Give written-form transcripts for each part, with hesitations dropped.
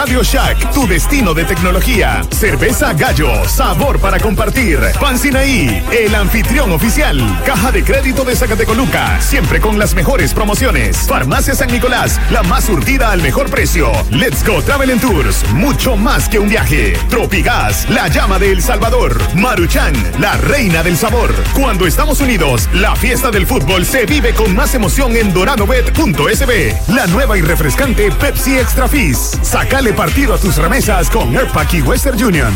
Radio Shack, tu destino de tecnología. Cerveza Gallo, sabor para compartir. Pan Sinaí, el anfitrión oficial. Caja de Crédito de Zacatecoluca, siempre con las mejores promociones. Farmacia San Nicolás, la más surtida al mejor precio. Let's Go Travel and Tours, mucho más que un viaje. Tropigas, la llama de El Salvador. Maruchan, la reina del sabor. Cuando estamos unidos, la fiesta del fútbol se vive con más emoción en doradobet.sb. La nueva y refrescante Pepsi Extra Fizz. Sácale partido a tus remesas con Airpack y Western Union.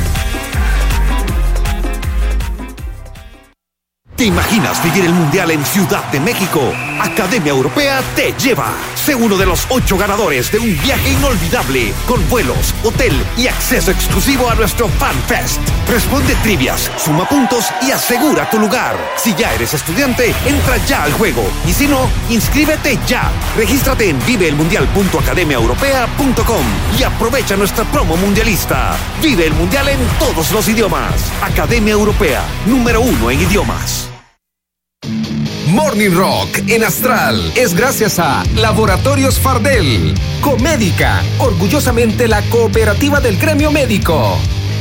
¿Te imaginas vivir el Mundial en Ciudad de México? Academia Europea te lleva. Sé uno de los 8 ganadores de un viaje inolvidable con vuelos, hotel y acceso exclusivo a nuestro Fan Fest. Responde trivias, suma puntos y asegura tu lugar. Si ya eres estudiante, entra ya al juego. Y si no, inscríbete ya. Regístrate en viveelmundial.academiaeuropea.com y aprovecha nuestra promo mundialista. Vive el Mundial en todos los idiomas. Academia Europea, número 1 en idiomas. Morning Rock en Astral es gracias a Laboratorios Fardel, Comédica, orgullosamente la cooperativa del gremio médico.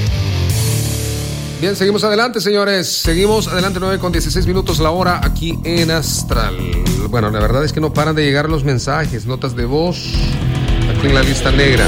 Bien, seguimos adelante, señores. Seguimos adelante, 9:16 la hora aquí en Astral. Bueno, la verdad es que no paran de llegar los mensajes, notas de voz aquí en la lista negra.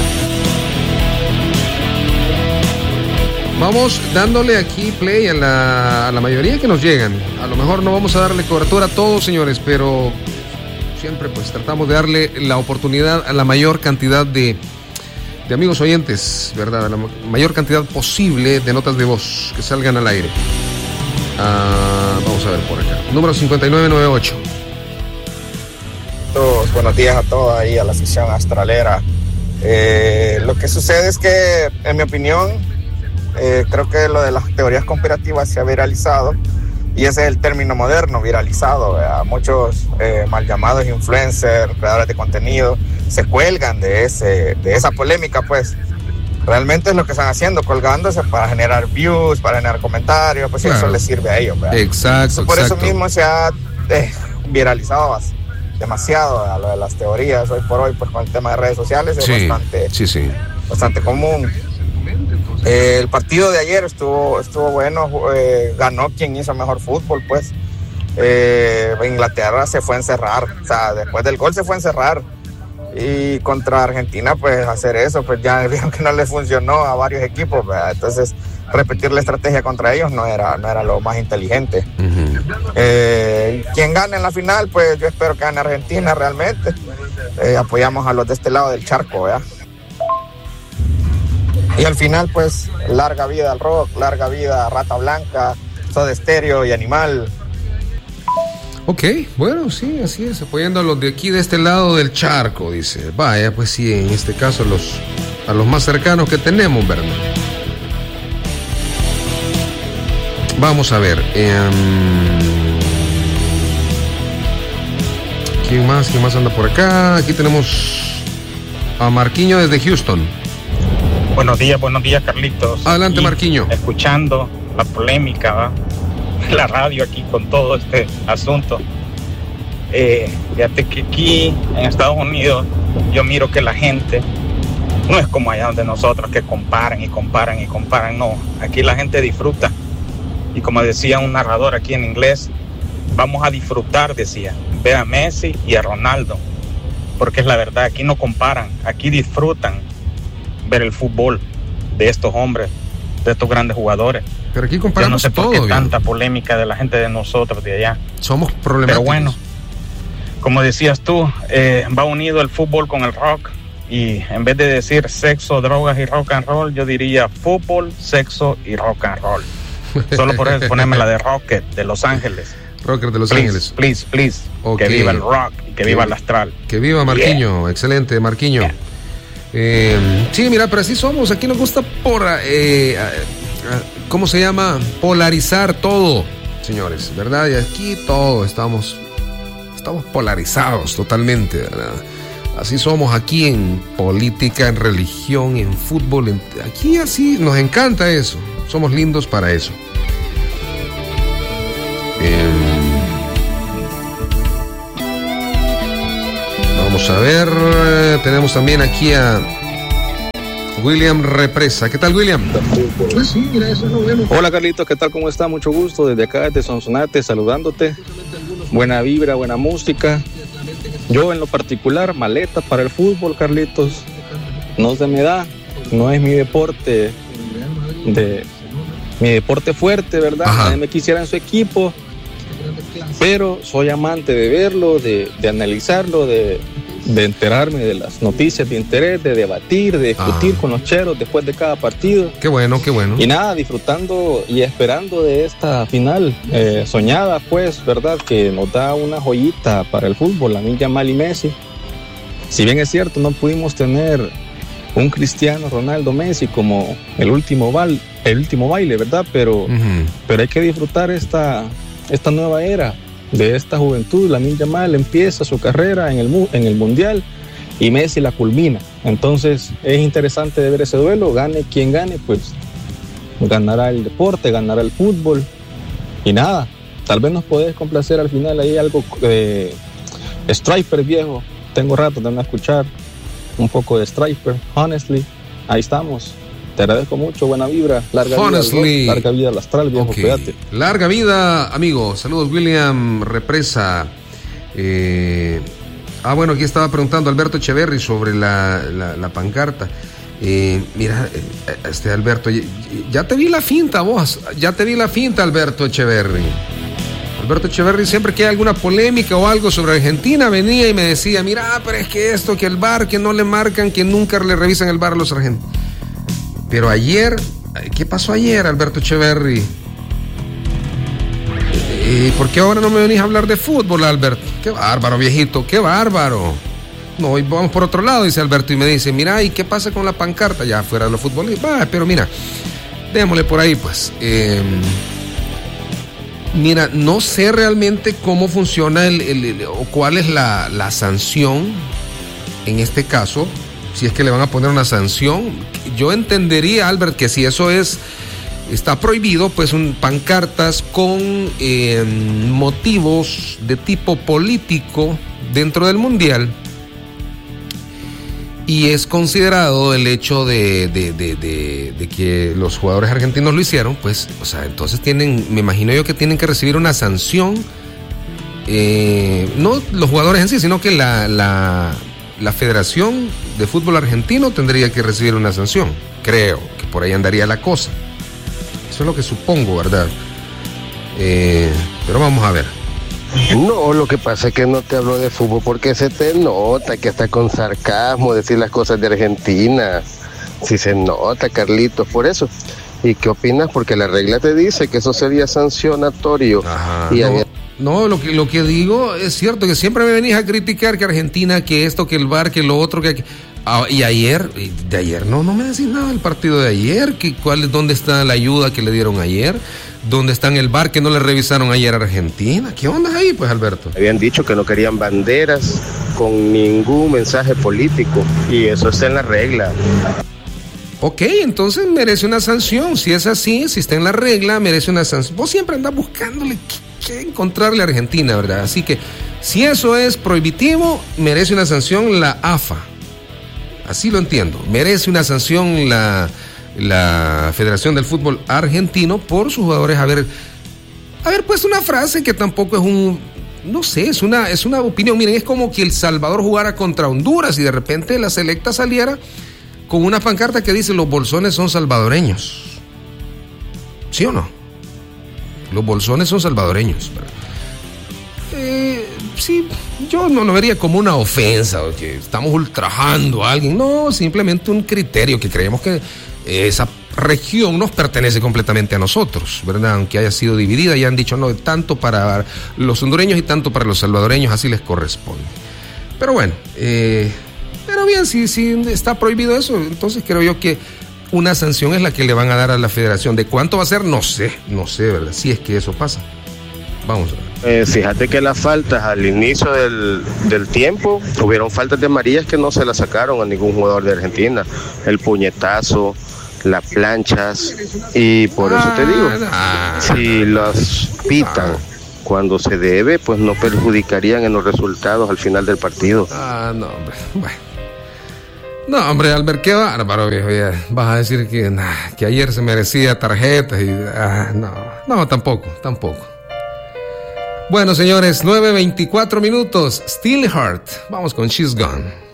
Vamos dándole aquí play a la mayoría que nos llegan. A lo mejor no vamos a darle cobertura a todos, señores, pero siempre pues tratamos de darle la oportunidad a la mayor cantidad de amigos oyentes, ¿verdad? A la mayor cantidad posible de notas de voz que salgan al aire. Vamos a ver por acá. Número 5998. Buenos días a todos ahí a la sesión astralera. Lo que sucede es que, en mi opinión, creo que lo de las teorías conspirativas se ha viralizado y ese es el término moderno, viralizado, ¿verdad? Muchos mal llamados influencers, creadores de contenido se cuelgan de esa polémica, pues realmente es lo que están haciendo, colgándose para generar views, para generar comentarios, pues claro. Eso les sirve a ellos, ¿verdad? Exacto. Por eso mismo se ha viralizado demasiado a lo de las teorías hoy por hoy, pues con el tema de redes sociales es bastante común. El partido de ayer estuvo bueno, ganó quien hizo mejor fútbol, pues. Inglaterra se fue a encerrar, o sea, después del gol se fue a encerrar. Y contra Argentina, pues hacer eso, pues ya vieron que no le funcionó a varios equipos, ¿verdad? Entonces, repetir la estrategia contra ellos no era lo más inteligente. Uh-huh. Quien gane en la final, pues yo espero que gane Argentina realmente. Apoyamos a los de este lado del charco, ¿verdad? Y al final, pues, larga vida al rock, larga vida a Rata Blanca, Soda Stereo y Animal. Ok, bueno, sí, así es, apoyando a los de aquí de este lado del charco, dice. Vaya, pues sí, en este caso a los más cercanos que tenemos, ¿verdad? Vamos a ver. ¿Quién más anda por acá? Aquí tenemos a Marquiño desde Houston. Buenos días, Carlitos. Adelante, Marquiño. Escuchando la polémica, ¿va? La radio aquí con todo este asunto. Fíjate que aquí en Estados Unidos yo miro que la gente no es como allá donde nosotros que comparan. No, aquí la gente disfruta. Y como decía un narrador aquí en inglés, vamos a disfrutar, decía. Ve a Messi y a Ronaldo. Porque es la verdad, aquí no comparan, aquí disfrutan ver el fútbol de estos hombres, de estos grandes jugadores. Pero aquí comparamos todo. Yo no sé por qué tanta polémica de la gente de nosotros de allá. Somos problemáticos. Pero bueno, como decías tú, va unido el fútbol con el rock. Y en vez de decir sexo, drogas y rock and roll, yo diría fútbol, sexo y rock and roll. Solo por eso ponerme la de Rocket de Los Ángeles. Rocker de Los Ángeles. Please. Okay. Que viva el rock y que viva el astral. Que viva Marquiño. Yeah. Excelente, Marquiño. Yeah. Sí, mira, pero así somos. Aquí nos gusta ¿cómo se llama? Polarizar todo, señores, ¿verdad? Y aquí todo estamos polarizados totalmente, ¿verdad? Así somos aquí en política, en religión, en fútbol. Aquí así nos encanta eso. Somos lindos para eso. Vamos a ver. Tenemos también aquí a William Represa. ¿Qué tal, William? Hola, Carlitos, ¿qué tal? ¿Cómo está? Mucho gusto. Desde acá, desde Sonsonate, saludándote. Buena vibra, buena música. Yo, en lo particular, maleta para el fútbol, Carlitos. No se me da. No es mi deporte mi deporte fuerte, ¿verdad? Nadie me quisiera en su equipo. Pero soy amante de verlo, de analizarlo, de enterarme de las noticias de interés, de debatir, de discutir con los cheros después de cada partido. Qué bueno, qué bueno. Y nada, disfrutando y esperando de esta final soñada, pues, ¿verdad? Que nos da una joyita para el fútbol, Lamine Yamal y Messi. Si bien es cierto, no pudimos tener un Cristiano Ronaldo Messi como el último baile, ¿verdad? Pero hay que disfrutar esta nueva era de esta juventud. Lamine Yamal empieza su carrera en el Mundial y Messi la culmina. Entonces es interesante de ver ese duelo. Gane quien gane, pues ganará el deporte, ganará el fútbol. Y nada, tal vez nos podés complacer al final ahí algo de Striper viejo. Tengo rato de no escuchar un poco de Striper, Honestly. Ahí estamos. Te agradezco mucho, buena vibra, larga vida al astral, viejo, cuídate. Larga vida, amigo. Saludos, William Represa. Bueno, aquí estaba preguntando Alberto Echeverry sobre la pancarta. Mira, Alberto, ya te vi la finta vos, Alberto Echeverry. Alberto Echeverry, siempre que hay alguna polémica o algo sobre Argentina, venía y me decía, mira, pero es que esto, que el VAR, que no le marcan, que nunca le revisan el VAR a los argentinos. Pero ayer, ¿qué pasó ayer, Alberto Echeverry? ¿Por qué ahora no me venís a hablar de fútbol, Alberto? Qué bárbaro, viejito, qué bárbaro. No, y vamos por otro lado, dice Alberto, y me dice, mira, ¿y qué pasa con la pancarta? Ya fuera de los futbolistas. Pero mira, démosle por ahí, pues. Mira, no sé realmente cómo funciona o cuál es la sanción en este caso. Si es que le van a poner una sanción, yo entendería, Albert, que si eso está prohibido, pues pancartas con motivos de tipo político dentro del Mundial, y es considerado el hecho de que los jugadores argentinos lo hicieron, pues, o sea, entonces me imagino yo que tienen que recibir una sanción, no los jugadores en sí, sino que la Federación de Fútbol Argentino tendría que recibir una sanción. Creo que por ahí andaría la cosa. Eso es lo que supongo, ¿verdad? Pero vamos a ver. No, lo que pasa es que no te hablo de fútbol porque se te nota que está con sarcasmo decir las cosas de Argentina. Si se nota, Carlitos, por eso. ¿Y qué opinas? Porque la regla te dice que eso sería sancionatorio. Ajá, y no, lo que digo es cierto, que siempre me venís a criticar que Argentina, que esto, que el VAR, que lo otro, que y de ayer no me decís nada del partido de ayer, ¿dónde está la ayuda que le dieron ayer? ¿Dónde está el VAR que no le revisaron ayer a Argentina? ¿Qué onda ahí, pues, Alberto? Habían dicho que no querían banderas con ningún mensaje político, y eso está en la regla. Ok, entonces merece una sanción. Si es así, si está en la regla, merece una sanción. Vos siempre andás buscándole qué encontrarle a Argentina, ¿verdad? Así que si eso es prohibitivo, merece una sanción la AFA. Así lo entiendo. Merece una sanción la Federación del Fútbol Argentino por sus jugadores haber puesto una frase que tampoco es no sé, es una opinión. Miren, es como que El Salvador jugara contra Honduras y de repente la selecta saliera con una pancarta que dice: los bolsones son salvadoreños. ¿Sí o no? Los bolsones son salvadoreños. Sí, yo no lo vería como una ofensa o que estamos ultrajando a alguien. No, simplemente un criterio que creemos que esa región nos pertenece completamente a nosotros, ¿verdad? Aunque haya sido dividida, ya han dicho no, tanto para los hondureños y tanto para los salvadoreños, así les corresponde. Pero bueno, pero bien, si está prohibido eso, entonces creo yo que una sanción es la que le van a dar a la federación. ¿De cuánto va a ser? No sé, ¿verdad? Si es que eso pasa. Vamos a ver. Fíjate que las faltas al inicio del tiempo, hubieron faltas de amarillas que no se las sacaron a ningún jugador de Argentina. El puñetazo, las planchas, y por eso te digo, si las pitan cuando se debe, pues no perjudicarían en los resultados al final del partido. No, hombre, bueno. No, hombre, Albert, qué bárbaro, viejo. Ya vas a decir que ayer se merecía tarjetas y... no, tampoco. Bueno, señores, 9:24 minutos. Steelheart. Vamos con She's Gone.